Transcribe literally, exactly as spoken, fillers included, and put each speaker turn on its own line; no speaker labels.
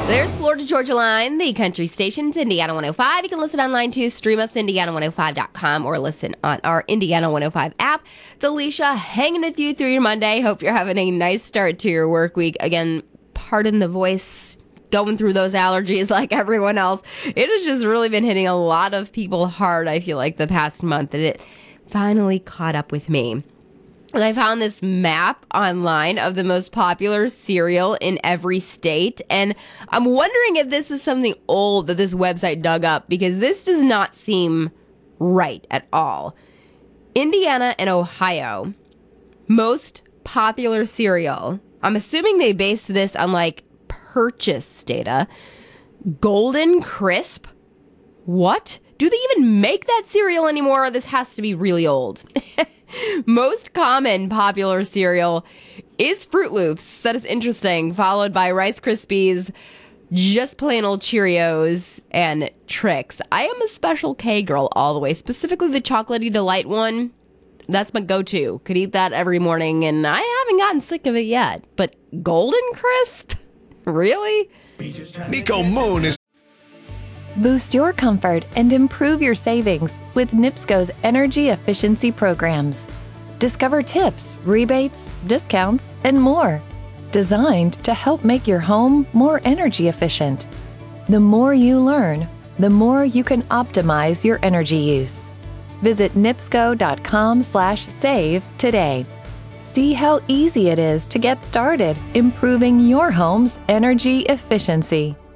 There's Florida Georgia Line, the country stations, Indiana one oh five. You can listen online too. Stream us, Indiana one oh five dot com, or listen on our Indiana one oh five app. It's Alicia hanging with you through your Monday. Hope you're having a nice start to your work week. Again, pardon the voice, going through those allergies like everyone else. It has just really been hitting a lot of people hard, I feel like, the past month, and it finally caught up with me. And I found this map online of the most popular cereal in every state. And I'm wondering if this is something old that this website dug up, because this does not seem right at all. Indiana and Ohio, most popular cereal. I'm assuming they based this on like purchase data. Golden Crisp? What? Do they even make that cereal anymore? This has to be really old. Most common popular cereal is Fruit Loops. That is interesting. Followed by Rice Krispies, just plain old Cheerios, and Trix. I am a Special K girl all the way. Specifically the Chocolatey Delight one. That's my go-to. Could eat that every morning, and I haven't gotten sick of it yet. But Golden Crisp? Really?
Nico Moon is...
Boost your comfort and improve your savings with N I P S Co's energy efficiency programs. Discover tips, rebates, discounts, and more, designed to help make your home more energy efficient. The more you learn, the more you can optimize your energy use. Visit nipsco.com slash save today. See how easy it is to get started improving your home's energy efficiency.